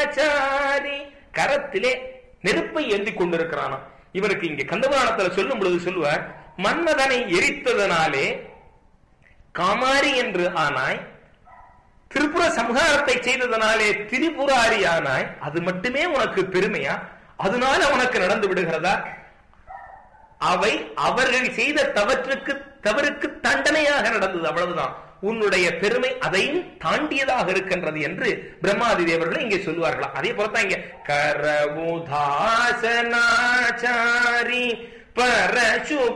கரத்திலே நெருப்பை ஏந்தி கொண்டிருக்கிறானா. இவருக்கு இங்க கந்தபுராணத்துல சொல்லும் பொழுது சொல்லுவார், மன்மதனை எரித்ததனாலே காமாரி என்று ஆனாய், திரிபுர சம்ஹாரத்தை செய்ததனாலே திரிபுராரி ஆனாய். அது மட்டுமே உனக்கு பெருமையா? அதனால உனக்கு நடந்து விடுகிறதா? அவை அவர்கள் செய்த தவறுக்கு தண்டனையாக நடந்தது, அவ்வளவுதான். உன்னுடைய பெருமை அதையும் தாண்டியதாக இருக்கின்றது என்று பிரம்மாதி தேவர்கள் இங்கே சொல்லுவார்களா. அதே போலத்தான் இங்க கரவுதாசனாச்சாரி பரசு